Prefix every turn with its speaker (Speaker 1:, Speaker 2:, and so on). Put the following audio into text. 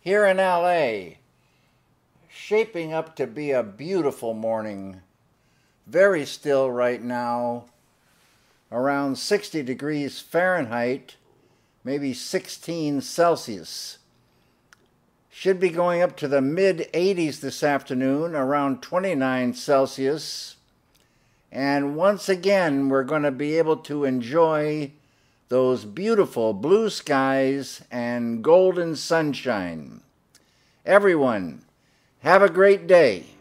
Speaker 1: Here in LA, shaping up to be a beautiful morning. Very still right now, around 60 degrees Fahrenheit, maybe 16 Celsius. Should be going up to the mid-80s this afternoon, around 29 Celsius. And once again, we're going to be able to enjoy those beautiful blue skies and golden sunshine. Everyone, have a great day.